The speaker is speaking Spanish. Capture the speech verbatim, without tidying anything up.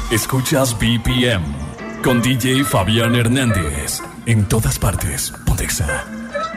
Escuchas B P M con D J Fabián Hernández. En todas partes, Pontexa.